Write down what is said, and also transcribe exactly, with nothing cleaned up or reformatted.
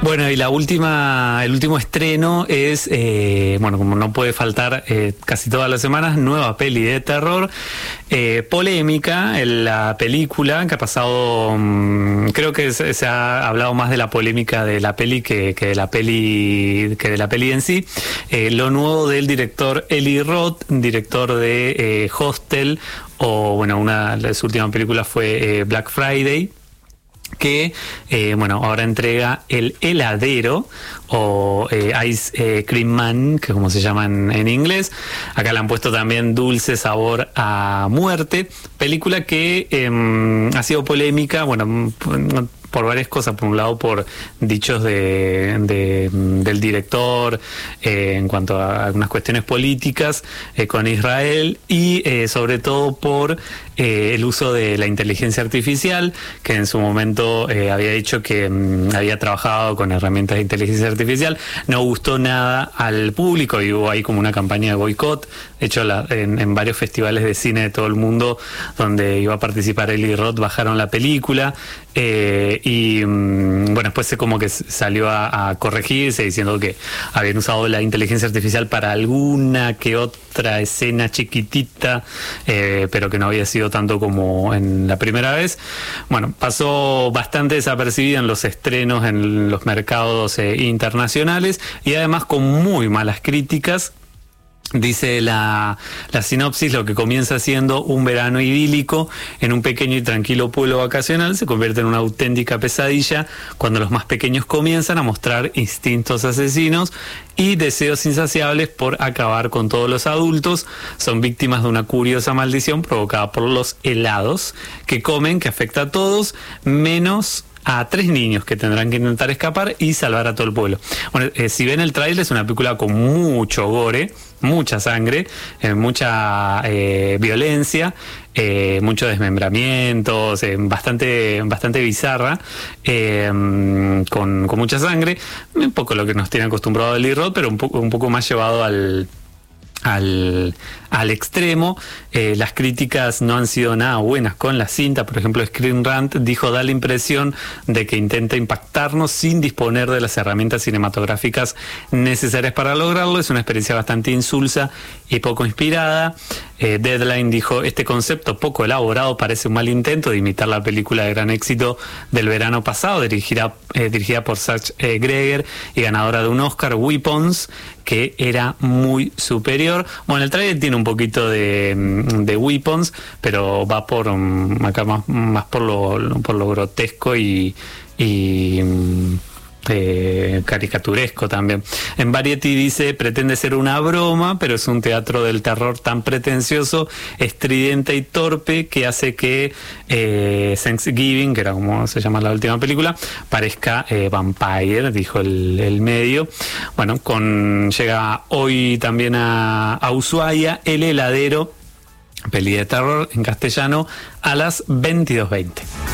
Bueno, y la última, el último estreno es, eh, bueno, como no puede faltar eh, casi todas las semanas, nueva peli de terror, eh, polémica en la película, que ha pasado, mmm, creo que se, se ha hablado más de la polémica de la peli que, que de la peli que de la peli en sí. Eh, lo nuevo del director Eli Roth, director de eh, Hostel, o bueno, una de sus últimas películas fue eh, Black Friday, que eh, bueno, ahora entrega El Heladero o eh, Ice eh, Cream Man, que como se llama en, en inglés. Acá le han puesto también Dulce Sabor a Muerte, película que eh, ha sido polémica, bueno, por varias cosas. Por un lado, por dichos de, de del director eh, en cuanto a algunas cuestiones políticas eh, con Israel, y eh, sobre todo por eh, el uso de la inteligencia artificial, que en su momento eh, había dicho que mm, había trabajado con herramientas de inteligencia artificial. No gustó nada al público y hubo ahí como una campaña de boicot. De hecho, la, en, en varios festivales de cine de todo el mundo donde iba a participar Eli Roth bajaron la película. Eh, y mmm, bueno, después se como que salió a, a corregirse diciendo que habían usado la inteligencia artificial para alguna que otra escena chiquitita, eh, pero que no había sido tanto como en la primera vez. Bueno, pasó bastante desapercibida en los estrenos en los mercados eh, internacionales, y además con muy malas críticas. Dice la, la sinopsis: lo que comienza siendo un verano idílico en un pequeño y tranquilo pueblo vacacional se convierte en una auténtica pesadilla cuando los más pequeños comienzan a mostrar instintos asesinos y deseos insaciables por acabar con todos los adultos. Son víctimas de una curiosa maldición provocada por los helados que comen, que afecta a todos, menos a tres niños que tendrán que intentar escapar y salvar a todo el pueblo. Bueno, eh, si ven el tráiler, es una película con mucho gore, mucha sangre, eh, mucha eh, violencia, eh, muchos desmembramientos, eh, bastante bastante bizarra, eh, con, con mucha sangre, un poco lo que nos tiene acostumbrado Eli Roth, pero un poco, un poco más llevado al... Al, al extremo. Eh, las críticas no han sido nada buenas con la cinta. Por ejemplo, Screen Rant dijo: da la impresión de que intenta impactarnos sin disponer de las herramientas cinematográficas necesarias para lograrlo. Es una experiencia bastante insulsa y poco inspirada. Eh, Deadline dijo: este concepto poco elaborado parece un mal intento de imitar la película de gran éxito del verano pasado, dirigida, eh, dirigida por Zach eh, Greger y ganadora de un Oscar, Weapons, que era muy superior. Bueno, el trailer tiene un poquito de, de Weapons, pero va por um, acá más, más por lo por lo grotesco y, y eh, caricaturesco también. En Variety dice: pretende ser una broma, pero es un teatro del terror tan pretencioso, estridente y torpe que hace que eh, Thanksgiving, que era como se llama la última película, parezca eh, Vampire, dijo el, el medio. Bueno, con llega hoy también a, a Ushuaia El Heladero, peli de terror en castellano, a las veintidós veinte.